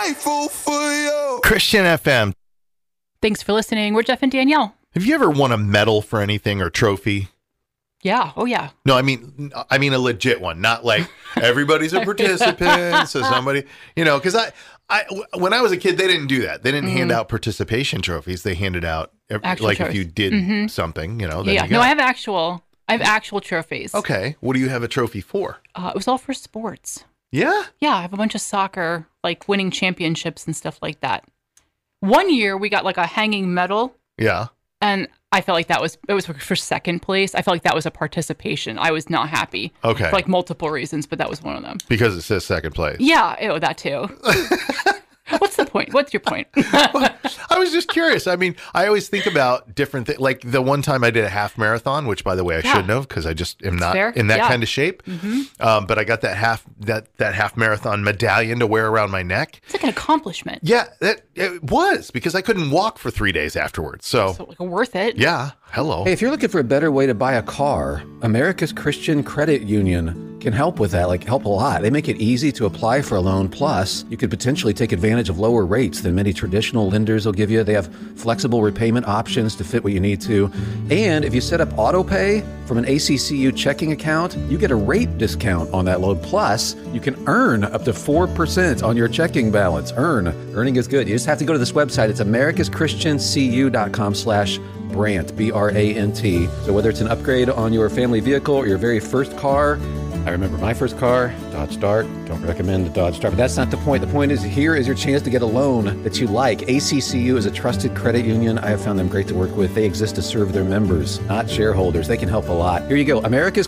grateful for you. Christian FM. Thanks for listening. We're Jeff and Danielle. Have you ever won a medal for anything or trophy? Yeah. Oh, yeah. No, I mean a legit one, not like everybody's a participant. So somebody, because I when I was a kid, they didn't do that. They didn't hand out participation trophies. They handed out Actual like trophies. if you did something, then Yeah. you No, got. I have actual trophies. Okay. What do you have a trophy for? It was all for sports. Yeah. Yeah, I have a bunch of soccer, like winning championships and stuff like that. One year we got like a hanging medal, Yeah. and I felt like it was for second place. I felt like that was a participation. I was not happy. Okay. For like multiple reasons, but that was one of them. Because it says second place. Yeah, that too. What's the point? What's your point? I was just curious. I mean, I always think about different things. Like the one time I did a half marathon, which by the way, I shouldn't have because I just am not fair. in that Yeah. kind of shape. But I got that half marathon medallion to wear around my neck. It's like an accomplishment. Yeah, it was because I couldn't walk for 3 days afterwards. So So like worth it. yeah, hello. Hey, if you're looking for a better way to buy a car, America's Christian Credit Union can help with that, help a lot. They make it easy to apply for a loan. Plus, you could potentially take advantage of lower rates than many traditional lenders will give you. They have flexible repayment options to fit what you need to. And if you set up auto pay from an ACCU checking account, you get a rate discount on that loan. Plus, you can earn up to 4% on your checking balance. Earning is good. You just have to go to this website. It's americaschristiancu.com/Brant, B-R-A-N-T. So whether it's an upgrade on your family vehicle or your very first car, I remember my first car, Dodge Dart. Don't recommend the Dodge Dart, but that's not the point. The point is here is your chance to get a loan that you like. ACCU is a trusted credit union. I have found them great to work with. They exist to serve their members, not shareholders. They can help a lot. Here you go,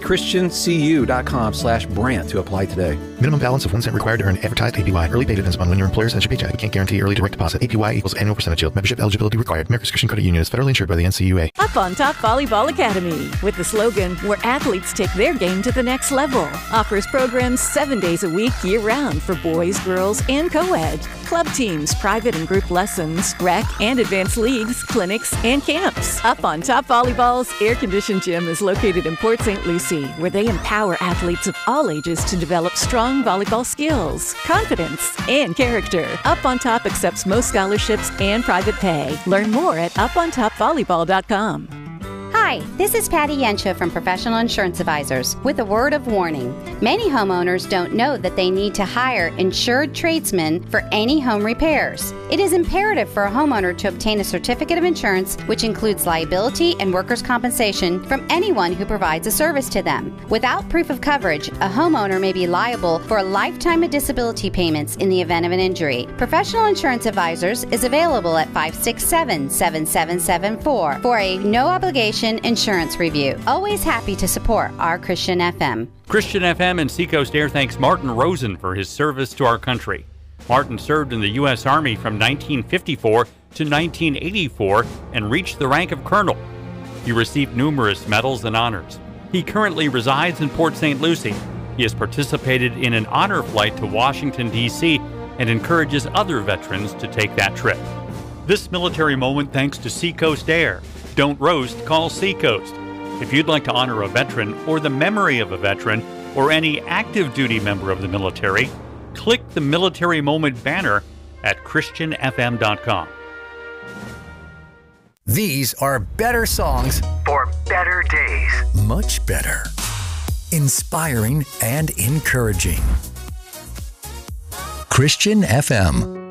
americaschristiancu.com/Brant to apply today. Minimum balance of 1 cent required to earn advertised APY. Early pay depends upon when your employer sends your paycheck. We can't guarantee early direct deposit. APY equals annual percentage yield. Membership eligibility required. America's Christian Credit Union is federally insured by the NCUA. Up on Top Volleyball Academy with the slogan, where athletes take their game to the next level. Offers programs 7 days a week, year-round for boys, girls, and co-ed. Club teams, private and group lessons, rec and advanced leagues, clinics, and camps. Up on Top Volleyball's air-conditioned gym is located in Port St. Lucie, where they empower athletes of all ages to develop strong volleyball skills, confidence, and character. Up on Top accepts most scholarships and private pay. Learn more at upontopvolleyball.com. Hi, this is Patty Yensha from Professional Insurance Advisors with a word of warning. Many homeowners don't know that they need to hire insured tradesmen for any home repairs. It is imperative for a homeowner to obtain a certificate of insurance, which includes liability and workers' compensation from anyone who provides a service to them. Without proof of coverage, a homeowner may be liable for a lifetime of disability payments in the event of an injury. Professional Insurance Advisors is available at 567-7774 for a no-obligation insurance review. Always happy to support our Christian FM. Christian FM and Seacoast Air thanks Martin Rosen for his service to our country. Martin served in the U.S. Army from 1954 to 1984 and reached the rank of colonel. He received numerous medals and honors. He currently resides in Port St. Lucie. He has participated in an honor flight to Washington, D.C. and encourages other veterans to take that trip. This military moment thanks to Seacoast Air. Don't roast, call Seacoast. If you'd like to honor a veteran or the memory of a veteran or any active duty member of the military, click the Military Moment banner at christianfm.com. These are better songs for better days. Much better. Inspiring and encouraging. Christian FM.